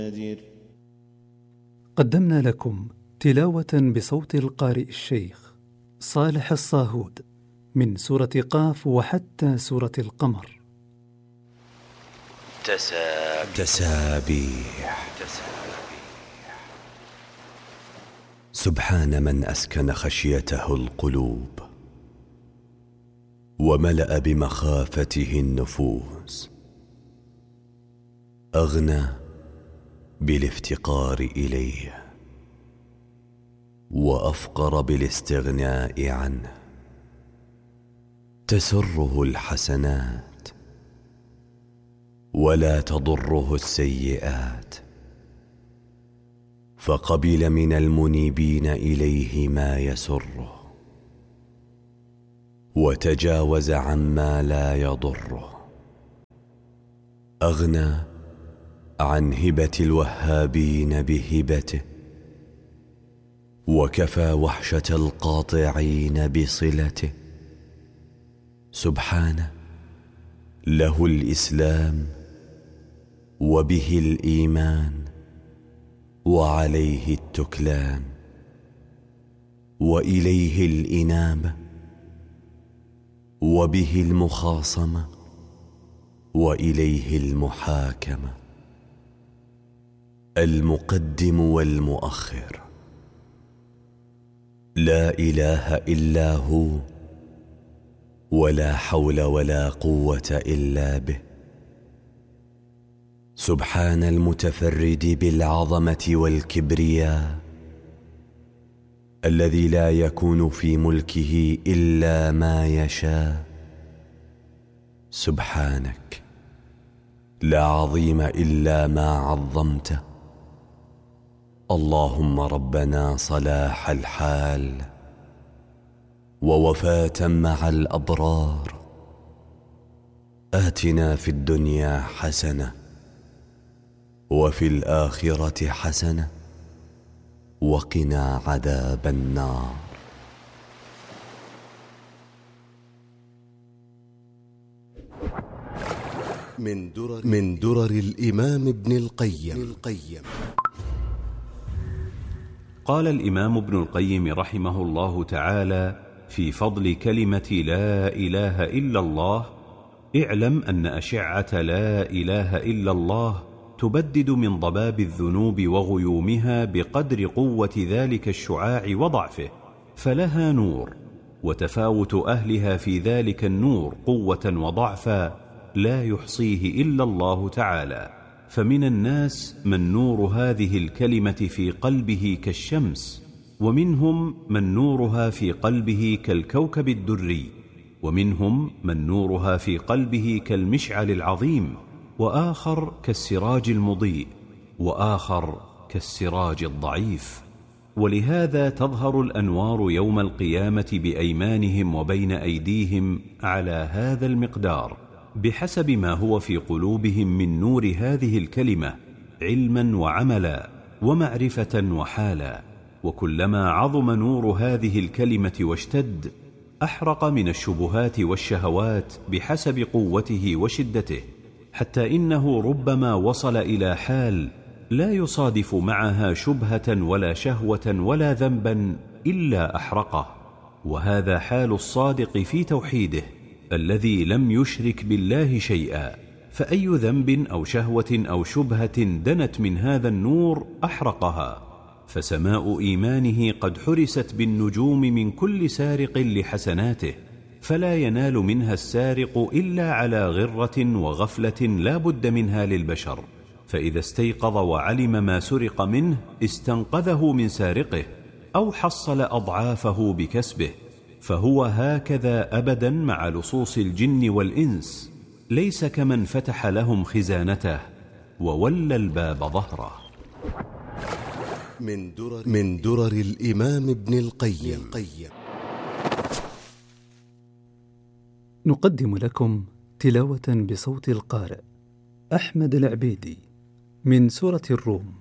قدمنا لكم تلاوة بصوت القارئ الشيخ صالح الصاهود من سورة قاف وحتى سورة القمر. تسابيح. سبحان من أسكن خشيته القلوب وملأ بمخافته النفوس، أغنى بالافتقار إليه وأفقر بالاستغناء عنه. تسره الحسنات ولا تضره السيئات، فقبل من المنيبين إليه ما يسره وتجاوز عما لا يضره. أغنى عن هبة الوهابين بهبته، وكفى وحشة القاطعين بصلته. سبحانه، له الإسلام وبه الإيمان وعليه التكلان، وإليه الإنابة وبه المخاصمة وإليه المحاكمة. المقدم والمؤخر، لا إله إلا هو، ولا حول ولا قوة إلا به. سبحان المتفرد بالعظمة والكبرياء، الذي لا يكون في ملكه إلا ما يشاء. سبحانك، لا عظيم إلا ما عظمته. اللهم ربنا صلاح الحال ووفاة مع الأبرار، آتنا في الدنيا حسنة وفي الآخرة حسنة وقنا عذاب النار. من درر الإمام ابن القيم. قال الإمام ابن القيم رحمه الله تعالى في فضل كلمة لا إله إلا الله: اعلم أن أشعة لا إله إلا الله تبدد من ضباب الذنوب وغيومها بقدر قوة ذلك الشعاع وضعفه، فلها نور، وتفاوت أهلها في ذلك النور قوة وضعفا لا يحصيه إلا الله تعالى. فمن الناس من نور هذه الكلمة في قلبه كالشمس، ومنهم من نورها في قلبه كالكوكب الدري، ومنهم من نورها في قلبه كالمشعل العظيم، وآخر كالسراج المضيء، وآخر كالسراج الضعيف. ولهذا تظهر الأنوار يوم القيامة بأيمانهم وبين أيديهم على هذا المقدار، بحسب ما هو في قلوبهم من نور هذه الكلمة علما وعملا ومعرفة وحالا. وكلما عظم نور هذه الكلمة واشتد، أحرق من الشبهات والشهوات بحسب قوته وشدته، حتى إنه ربما وصل إلى حال لا يصادف معها شبهة ولا شهوة ولا ذنبا إلا أحرقه. وهذا حال الصادق في توحيده الذي لم يشرك بالله شيئا، فأي ذنب أو شهوة أو شبهة دنت من هذا النور أحرقها. فسماء إيمانه قد حرست بالنجوم من كل سارق لحسناته، فلا ينال منها السارق إلا على غرة وغفلة لا بد منها للبشر، فإذا استيقظ وعلم ما سرق منه استنقذه من سارقه أو حصل أضعافه بكسبه. فهو هكذا أبدا مع لصوص الجن والإنس، ليس كمن فتح لهم خزانته وولى الباب ظهره. من درر الإمام ابن القيم. نقدم لكم تلاوة بصوت القارئ أحمد العبيدي من سورة الروم.